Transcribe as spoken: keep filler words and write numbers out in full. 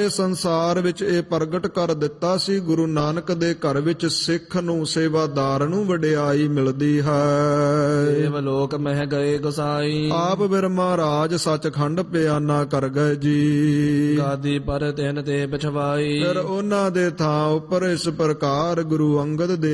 ਸਾਰੇ ਸੰਸਾਰ ਵਿੱਚ ਇਹ ਪ੍ਰਗਟ ਕਰ ਦਿੱਤਾ ਸੀ। ਗੁਰੂ ਨਾਨਕ ਦੇ ਘਰ ਵਿੱਚ ਸਿੱਖ ਨੂੰ, ਸੇਵਾਦਾਰ ਨੂੰ ਵਡਿਆਈ ਮਿਲਦੀ ਹੈ। ਦੇਵ ਲੋਕ ਮਹਿ ਗਏ ਗੁਸਾਈ, ਆਪ ਬਿਰਮਾ ਰਾਜ ਸੱਚਖੰਡ ਪਿਆਨਾ ਕਰ ਗਏ ਜੀ। ਗਾਦੀ ਪਰ ਤਿਨ ਤੇ ਪਿਛਵਾਈ, ਫਿਰ ਉਹਨਾਂ ਦੇ ਥਾਂ ਉੱਪਰ ਇਸ ਪ੍ਰਕਾਰ ਗੁਰੂ ਅੰਗਦ ਦੇਵ